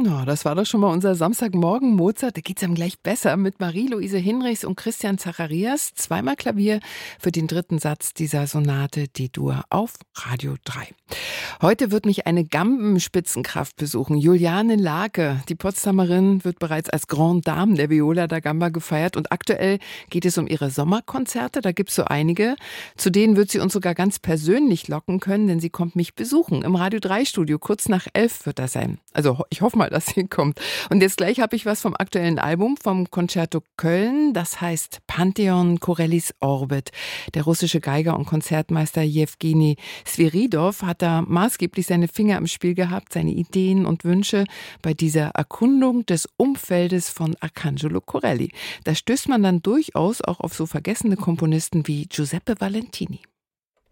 Na, das war doch schon mal unser Samstagmorgen Mozart. Da geht's einem gleich besser mit Marie-Louise Hinrichs und Christian Zacharias. Zweimal Klavier für den dritten Satz dieser Sonate D-Dur auf Radio 3. Heute wird mich eine Gambenspitzenkraft besuchen, Juliane Lake. Die Potsdamerin wird bereits als Grande Dame der Viola da Gamba gefeiert und aktuell geht es um ihre Sommerkonzerte. Da gibt's so einige. Zu denen wird sie uns sogar ganz persönlich locken können, denn sie kommt mich besuchen im Radio 3 Studio. Kurz nach 11 wird das sein. Also ich hoffe mal, dass sie kommt. Und jetzt gleich habe ich was vom aktuellen Album vom Concerto Köln. Das heißt Pantheon Corellis Orbit. Der russische Geiger und Konzertmeister Jewgeni Sviridov hat da maßgeblich seine Finger im Spiel gehabt, seine Ideen und Wünsche bei dieser Erkundung des Umfeldes von Arcangelo Corelli. Da stößt man dann durchaus auch auf so vergessene Komponisten wie Giuseppe Valentini.